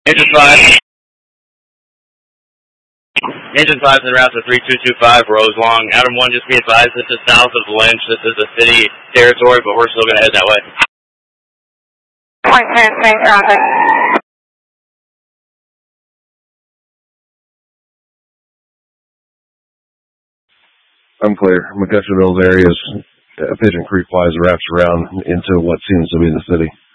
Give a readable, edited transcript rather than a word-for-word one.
Engine 5. Engine 5's en route to 3225 Rose Long. Adam 1, just be advised, this is south of Lynch. This is a city territory, but we're still going to head that way. Point 10, same traffic. I'm clear. McCutcheon Mills area is Pigeon Creek flies wraps around into what seems to be the city.